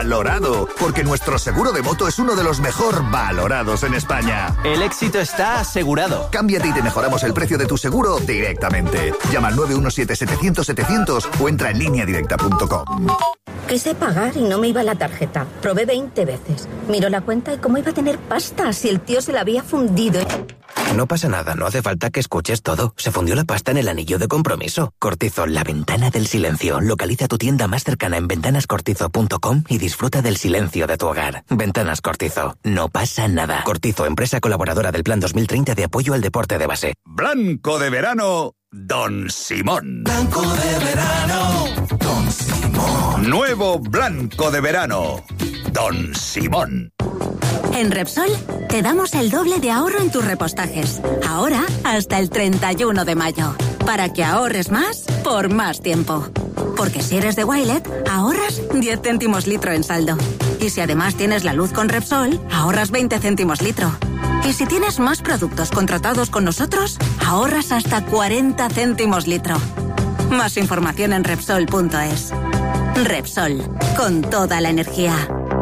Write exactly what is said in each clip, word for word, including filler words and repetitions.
valorado, porque nuestro seguro de moto es uno de los mejor valorados en España. El éxito está asegurado. Cámbiate y te mejoramos el precio de tu seguro directamente. Llama al nueve uno siete setecientos setecientos o entra en línea directa punto com. Quise pagar y no me iba la tarjeta. Probé veinte veces. Miro la cuenta y cómo iba a tener pasta si el tío se la había fundido. No pasa nada, no hace falta que escuches todo. Se fundió la pasta en el anillo de compromiso. Cortizol, la ventana del silencio. Localiza tu tienda más cercana en ventanas cortizo punto com y disfruta del silencio de tu hogar. Ventanas Cortizo. No pasa nada. Cortizo, empresa colaboradora del Plan dos mil treinta de apoyo al deporte de base. Blanco de verano, Don Simón. Blanco de verano, Don Simón. Nuevo Blanco de verano, Don Simón. En Repsol te damos el doble de ahorro en tus repostajes. Ahora hasta el treinta y uno de mayo. Para que ahorres más por más tiempo. Porque si eres de Wilet, ahorras diez céntimos litro en saldo. Y si además tienes la luz con Repsol, ahorras veinte céntimos litro. Y si tienes más productos contratados con nosotros, ahorras hasta cuarenta céntimos litro. Más información en Repsol punto es. Repsol, con toda la energía.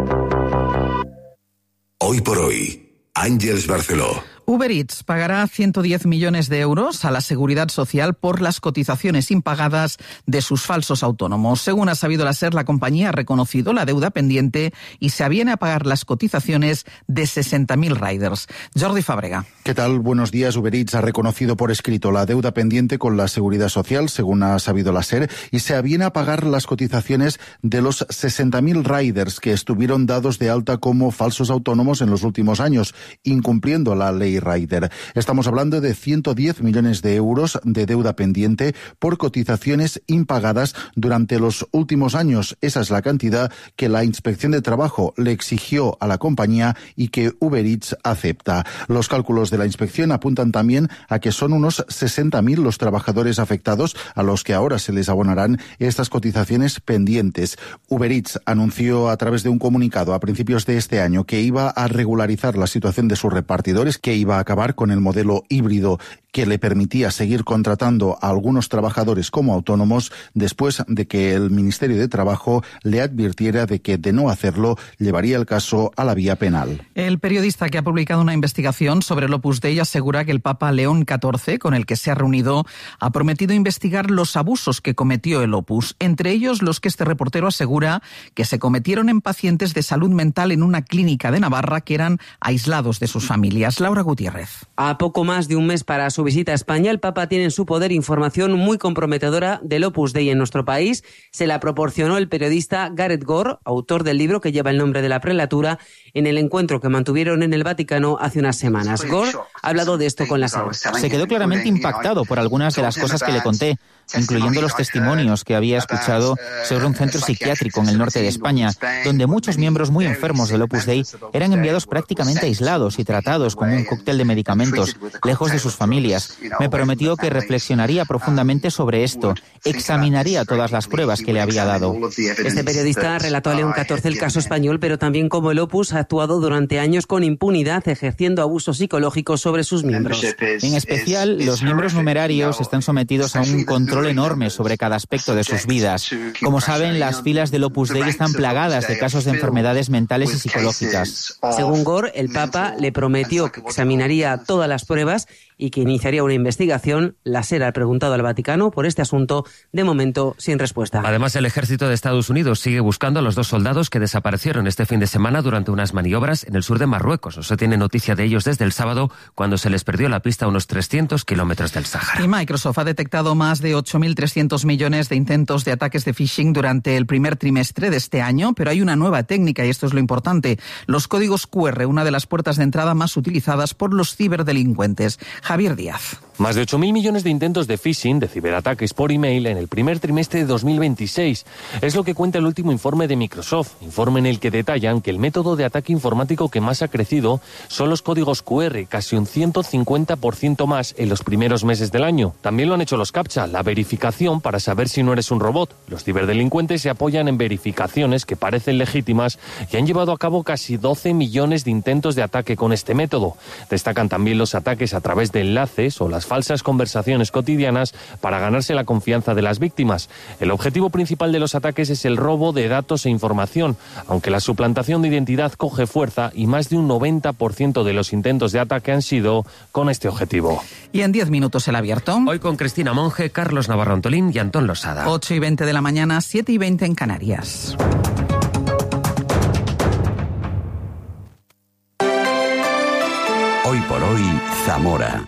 Hoy por hoy, Àngels Barceló. Uber Eats pagará ciento diez millones de euros a la Seguridad Social por las cotizaciones impagadas de sus falsos autónomos. Según ha sabido la SER, la compañía ha reconocido la deuda pendiente y se aviene a pagar las cotizaciones de sesenta mil riders. Jordi Fàbrega. ¿Qué tal? Buenos días. Uber Eats ha reconocido por escrito la deuda pendiente con la Seguridad Social, según ha sabido la SER, y se aviene a pagar las cotizaciones de los sesenta mil riders que estuvieron dados de alta como falsos autónomos en los últimos años, incumpliendo la ley Rider. Estamos hablando de ciento diez millones de euros de deuda pendiente por cotizaciones impagadas durante los últimos años. Esa es la cantidad que la Inspección de Trabajo le exigió a la compañía y que Uber Eats acepta. Los cálculos de la inspección apuntan también a que son unos sesenta mil los trabajadores afectados a los que ahora se les abonarán estas cotizaciones pendientes. Uber Eats anunció a través de un comunicado a principios de este año que iba a regularizar la situación de sus repartidores, que iba a acabar con el modelo híbrido que le permitía seguir contratando a algunos trabajadores como autónomos después de que el Ministerio de Trabajo le advirtiera de que de no hacerlo llevaría el caso a la vía penal. El periodista que ha publicado una investigación sobre el Opus Dei asegura que el Papa León catorce, con el que se ha reunido, ha prometido investigar los abusos que cometió el Opus, entre ellos los que este reportero asegura que se cometieron en pacientes de salud mental en una clínica de Navarra que eran aislados de sus familias. Laura Gutiérrez. A poco más de un mes para su visita a España, el Papa tiene en su poder información muy comprometedora del Opus Dei en nuestro país. Se la proporcionó el periodista Gareth Gore, autor del libro que lleva el nombre de la prelatura, en el encuentro que mantuvieron en el Vaticano hace unas semanas. Gore ha hablado de esto con la SER. Se quedó claramente impactado por algunas de las cosas que le conté, incluyendo los testimonios que había escuchado sobre un centro psiquiátrico en el norte de España, donde muchos miembros muy enfermos del Opus Dei eran enviados prácticamente aislados y tratados con un cóctel de medicamentos, lejos de sus familias. Me prometió que reflexionaría profundamente sobre esto, examinaría todas las pruebas que le había dado. Este periodista relató a León catorce el caso español, pero también cómo el Opus ha actuado durante años con impunidad, ejerciendo abusos psicológicos sobre sus miembros. En especial, los miembros numerarios están sometidos a un control enorme sobre cada aspecto de sus vidas. Como saben, las filas del Opus Dei están plagadas de casos de enfermedades mentales y psicológicas. Según Gore, el Papa le prometió que examinaría todas las pruebas y que iniciaría una investigación. La SER ha preguntado al Vaticano por este asunto, de momento sin respuesta. Además, el ejército de Estados Unidos sigue buscando a los dos soldados que desaparecieron este fin de semana durante unas maniobras en el sur de Marruecos. No se tiene noticia de ellos desde el sábado, cuando se les perdió la pista a unos trescientos kilómetros del Sáhara. Y Microsoft ha detectado más de ocho mil trescientos millones de intentos de ataques de phishing durante el primer trimestre de este año, pero hay una nueva técnica y esto es lo importante: los códigos cu erre, una de las puertas de entrada más utilizadas por los ciberdelincuentes. Javier Díaz. Más de ocho mil millones de intentos de phishing, de ciberataques por email, en el primer trimestre de dos mil veintiséis. Es lo que cuenta el último informe de Microsoft, informe en el que detallan que el método de ataque informático que más ha crecido son los códigos cu erre, casi un ciento cincuenta por ciento más en los primeros meses del año. También lo han hecho los CAPTCHA, la verificación para saber si no eres un robot. Los ciberdelincuentes se apoyan en verificaciones que parecen legítimas y han llevado a cabo casi doce millones de intentos de ataque con este método. Destacan también los ataques a través de enlaces o las falsas conversaciones cotidianas para ganarse la confianza de las víctimas. El objetivo principal de los ataques es el robo de datos e información, aunque la suplantación de identidad coge fuerza y más de un noventa por ciento de los intentos de ataque han sido con este objetivo. Y en diez minutos el abierto. Hoy con Cristina Monge, Carlos Navarro Antolín y Antón Losada. ocho y veinte de la mañana, siete y veinte en Canarias. Hoy por hoy, Zamora.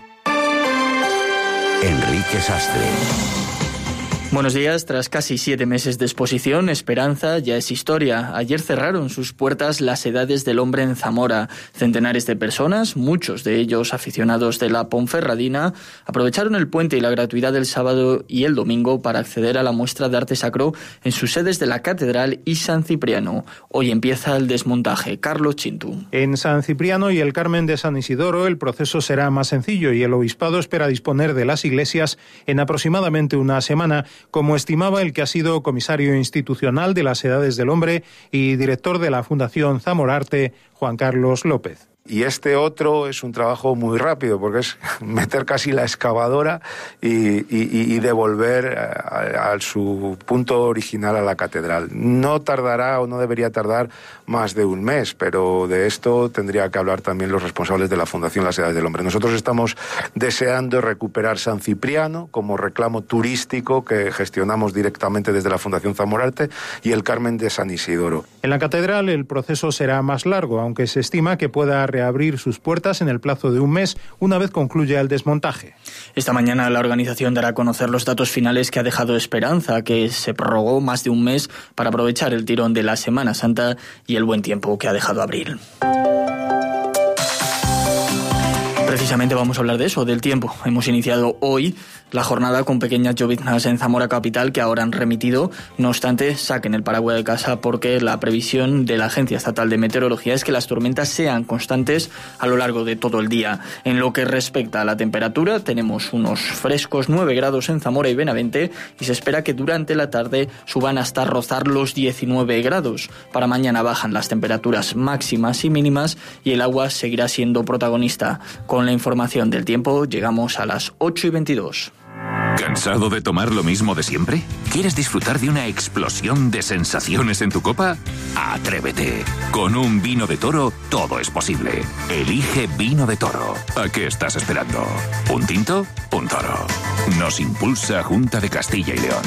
Enrique Sastre. Buenos días. Tras casi siete meses de exposición, Esperanza ya es historia. Ayer cerraron sus puertas las Edades del Hombre en Zamora. Centenares de personas, muchos de ellos aficionados de la Ponferradina, aprovecharon el puente y la gratuidad del sábado y el domingo para acceder a la muestra de arte sacro en sus sedes de la Catedral y San Cipriano. Hoy empieza el desmontaje. Carlos Chintu. En San Cipriano y el Carmen de San Isidoro el proceso será más sencillo y el obispado espera disponer de las iglesias en aproximadamente una semana, como estimaba el que ha sido comisario institucional de las Edades del Hombre y director de la Fundación Zamorarte, Juan Carlos López. Y este otro es un trabajo muy rápido, porque es meter casi la excavadora y, y, y devolver a, a su punto original a la catedral. No tardará o no debería tardar más de un mes, pero de esto tendría que hablar también los responsables de la Fundación Las Edades del Hombre. Nosotros estamos deseando recuperar San Cipriano como reclamo turístico que gestionamos directamente desde la Fundación Zamorarte y el Carmen de San Isidoro. En la catedral el proceso será más largo, aunque se estima que pueda reabrir sus puertas en el plazo de un mes una vez concluya el desmontaje. Esta mañana la organización dará a conocer los datos finales que ha dejado Esperanza, que se prorrogó más de un mes para aprovechar el tirón de la Semana Santa y el buen tiempo que ha dejado abril. Precisamente vamos a hablar de eso, del tiempo. Hemos iniciado hoy la jornada con pequeñas lloviznas en Zamora capital que ahora han remitido. No obstante, saquen el paraguas de casa porque la previsión de la Agencia Estatal de Meteorología es que las tormentas sean constantes a lo largo de todo el día. En lo que respecta a la temperatura, tenemos unos frescos nueve grados en Zamora y Benavente y se espera que durante la tarde suban hasta rozar los diecinueve grados. Para mañana bajan las temperaturas máximas y mínimas y el agua seguirá siendo protagonista. Con la información del tiempo llegamos a las ocho y veintidós. ¿Cansado de tomar lo mismo de siempre? ¿Quieres disfrutar de una explosión de sensaciones en tu copa? ¡Atrévete! Con un vino de Toro todo es posible. Elige Vino de Toro. ¿A qué estás esperando? ¿Un tinto? Un toro. Nos impulsa Junta de Castilla y León.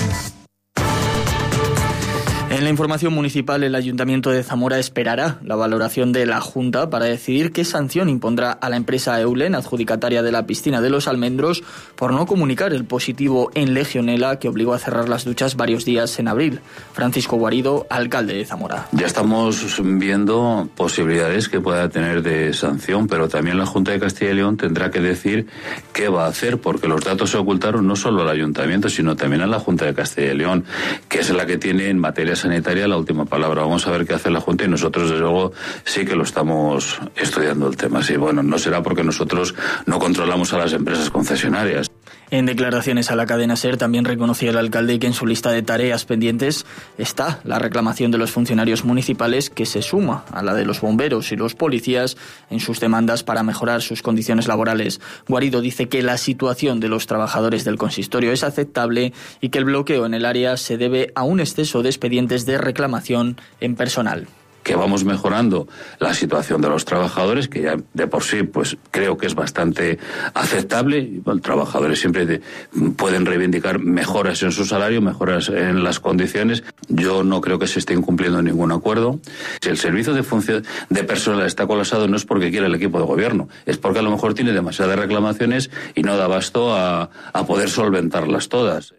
En la información municipal, el Ayuntamiento de Zamora esperará la valoración de la Junta para decidir qué sanción impondrá a la empresa Eulen, adjudicataria de la piscina de Los Almendros, por no comunicar el positivo en Legionela que obligó a cerrar las duchas varios días en abril. Francisco Guarido, alcalde de Zamora. Ya estamos viendo posibilidades que pueda tener de sanción, pero también la Junta de Castilla y León tendrá que decir qué va a hacer, porque los datos se ocultaron no solo al Ayuntamiento, sino también a la Junta de Castilla y León, que es la que tiene en materia sanitaria la última palabra. Vamos a ver qué hace la Junta y nosotros desde luego sí que lo estamos estudiando el tema. Sí, bueno, no será porque nosotros no controlamos a las empresas concesionarias. En declaraciones a la cadena SER también reconocía el alcalde que en su lista de tareas pendientes está la reclamación de los funcionarios municipales, que se suma a la de los bomberos y los policías en sus demandas para mejorar sus condiciones laborales. Guarido dice que la situación de los trabajadores del consistorio es aceptable y que el bloqueo en el área se debe a un exceso de expedientes de reclamación en personal. Que vamos mejorando la situación de los trabajadores, que ya de por sí pues creo que es bastante aceptable. Los trabajadores siempre de, pueden reivindicar mejoras en su salario, mejoras en las condiciones. Yo no creo que se esté incumpliendo ningún acuerdo. Si el servicio de función de personal está colapsado, no es porque quiera el equipo de gobierno, es porque a lo mejor tiene demasiadas reclamaciones y no da abasto a, a poder solventarlas todas.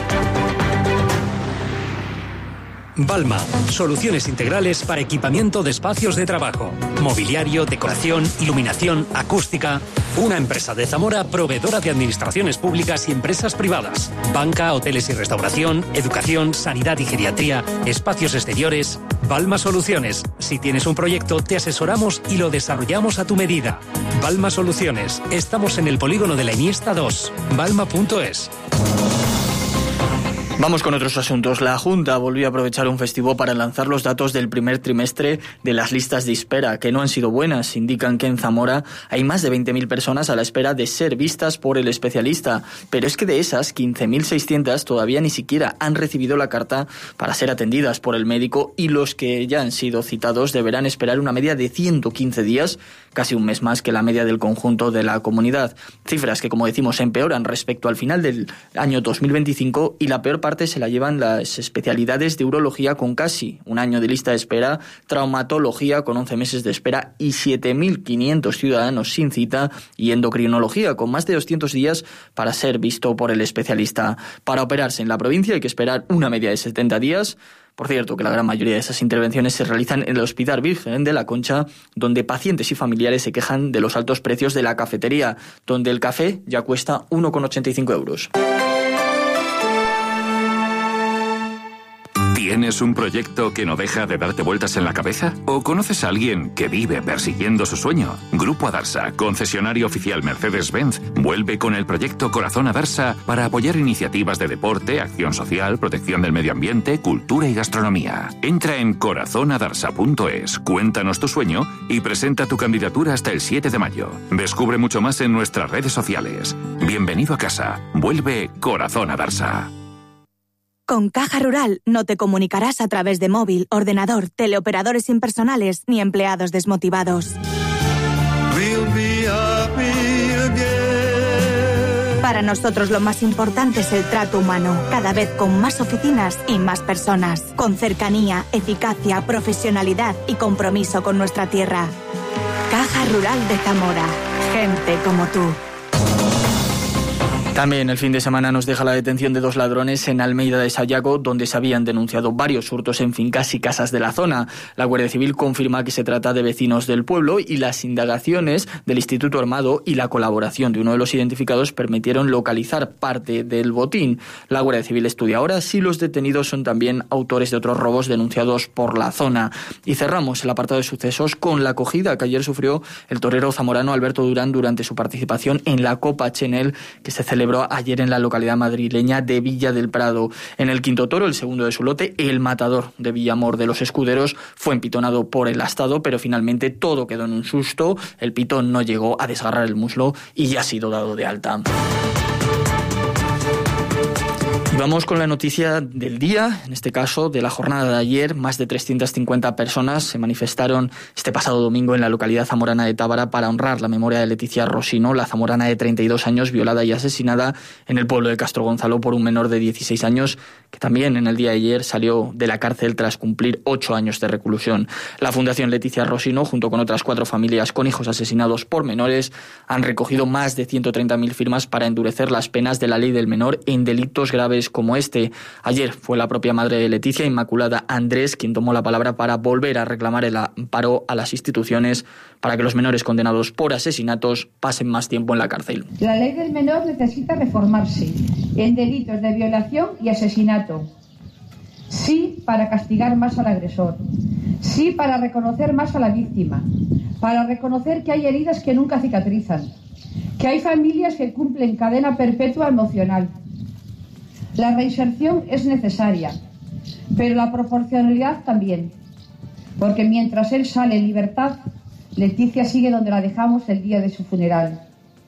Balma, soluciones integrales para equipamiento de espacios de trabajo, mobiliario, decoración, iluminación, acústica. Una empresa de Zamora proveedora de administraciones públicas y empresas privadas. Banca, hoteles y restauración, educación, sanidad y geriatría, espacios exteriores. Balma Soluciones. Si tienes un proyecto, te asesoramos y lo desarrollamos a tu medida. Balma Soluciones. Estamos en el polígono de la Iniesta dos. balma punto es. Vamos con otros asuntos. La Junta volvió a aprovechar un festivo para lanzar los datos del primer trimestre de las listas de espera, que no han sido buenas. Indican que en Zamora hay más de veinte mil personas a la espera de ser vistas por el especialista, pero es que de esas, quince mil seiscientas todavía ni siquiera han recibido la carta para ser atendidas por el médico, y los que ya han sido citados deberán esperar una media de ciento quince días, casi un mes más que la media del conjunto de la comunidad. Cifras que, como decimos, empeoran respecto al final del año dos mil veinticinco, y la peor parte se la llevan las especialidades de urología, con casi un año de lista de espera, traumatología con once meses de espera y siete mil quinientos ciudadanos sin cita, y endocrinología con más de doscientos días para ser visto por el especialista. Para operarse en la provincia hay que esperar una media de setenta días. Por cierto, que la gran mayoría de esas intervenciones se realizan en el Hospital Virgen de la Concha, donde pacientes y familiares se quejan de los altos precios de la cafetería, donde el café ya cuesta uno con ochenta y cinco euros. ¿Tienes un proyecto que no deja de darte vueltas en la cabeza? ¿O conoces a alguien que vive persiguiendo su sueño? Grupo Adarsa, concesionario oficial Mercedes-Benz, vuelve con el proyecto Corazón Adarsa para apoyar iniciativas de deporte, acción social, protección del medio ambiente, cultura y gastronomía. Entra en corazón adarsa punto es, cuéntanos tu sueño y presenta tu candidatura hasta el siete de mayo. Descubre mucho más en nuestras redes sociales. Bienvenido a casa. Vuelve Corazón Adarsa. Con Caja Rural no te comunicarás a través de móvil, ordenador, teleoperadores impersonales ni empleados desmotivados. Para nosotros lo más importante es el trato humano, cada vez con más oficinas y más personas, con cercanía, eficacia, profesionalidad y compromiso con nuestra tierra. Caja Rural de Zamora, gente como tú. También el fin de semana nos deja la detención de dos ladrones en Almeida de Sayago, donde se habían denunciado varios hurtos en fincas y casas de la zona. La Guardia Civil confirma que se trata de vecinos del pueblo, y las indagaciones del Instituto Armado y la colaboración de uno de los identificados permitieron localizar parte del botín. La Guardia Civil estudia ahora si los detenidos son también autores de otros robos denunciados por la zona. Y cerramos el apartado de sucesos con la acogida que ayer sufrió el torero zamorano Alberto Durán durante su participación en la Copa Chenel, que se celebró ayer en la localidad madrileña de Villa del Prado. En el quinto toro, el segundo de su lote, el matador de Villamor de los Escuderos, fue empitonado por el astado, pero finalmente todo quedó en un susto. El pitón no llegó a desgarrar el muslo y ya ha sido dado de alta. Y vamos con la noticia del día, en este caso de la jornada de ayer. Más de trescientas cincuenta personas se manifestaron este pasado domingo en la localidad zamorana de Tábara para honrar la memoria de Leticia Rosino, la zamorana de treinta y dos años, violada y asesinada en el pueblo de Castro Gonzalo por un menor de dieciséis años, que también en el día de ayer salió de la cárcel tras cumplir ocho años de reclusión. La Fundación Leticia Rosino, junto con otras cuatro familias con hijos asesinados por menores, han recogido más de ciento treinta mil firmas para endurecer las penas de la ley del menor en delitos graves como este. Ayer fue la propia madre de Leticia, Inmaculada Andrés, quien tomó la palabra para volver a reclamar el amparo a las instituciones para que los menores condenados por asesinatos pasen más tiempo en la cárcel. La ley del menor necesita reformarse en delitos de violación y asesinato. Sí, para castigar más al agresor. Sí, para reconocer más a la víctima. Para reconocer que hay heridas que nunca cicatrizan. Que hay familias que cumplen cadena perpetua emocional. La reinserción es necesaria, pero la proporcionalidad también, porque mientras él sale en libertad, Leticia sigue donde la dejamos el día de su funeral.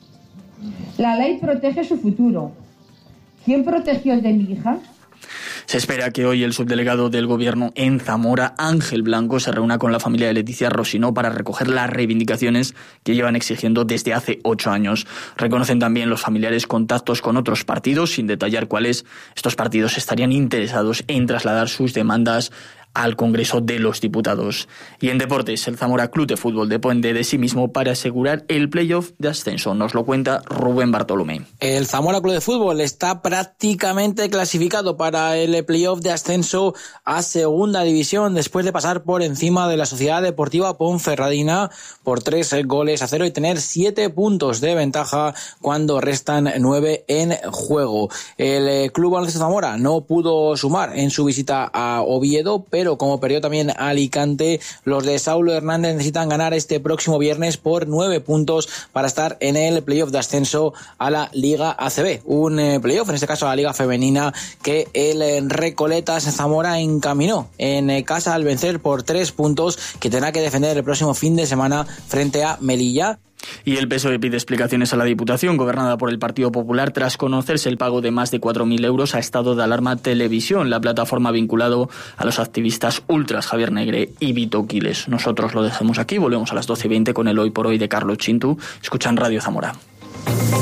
La ley protege su futuro. ¿Quién protegió el de mi hija? Se espera que hoy el subdelegado del Gobierno en Zamora, Ángel Blanco, se reúna con la familia de Leticia Rosino para recoger las reivindicaciones que llevan exigiendo desde hace ocho años. Reconocen también los familiares contactos con otros partidos, sin detallar cuáles. Estos partidos estarían interesados en trasladar sus demandas al Congreso de los Diputados. Y en deportes, el Zamora Club de Fútbol depende de sí mismo para asegurar el playoff de ascenso. Nos lo cuenta Rubén Bartolomé. El Zamora Club de Fútbol está prácticamente clasificado para el playoff de ascenso a Segunda División después de pasar por encima de la Sociedad Deportiva Ponferradina por tres goles a cero y tener siete puntos de ventaja cuando restan nueve en juego. El Club Baloncesto Zamora no pudo sumar en su visita a Oviedo, pero pero como perdió también Alicante, los de Saulo Hernández necesitan ganar este próximo viernes por nueve puntos para estar en el playoff de ascenso a la Liga A C B. Un eh, playoff, en este caso a la Liga Femenina, que el eh, Recoletas Zamora encaminó en eh, casa al vencer por tres puntos, que tendrá que defender el próximo fin de semana frente a Melilla. Y el P S O E pide explicaciones a la Diputación, gobernada por el Partido Popular, tras conocerse el pago de más de cuatro mil euros a Estado de Alarma Televisión, la plataforma vinculado a los activistas ultras Javier Negre y Vito Quiles. Nosotros lo dejamos aquí, volvemos a las doce y veinte con el Hoy por Hoy de Carlos Chintu. Escuchan Radio Zamora.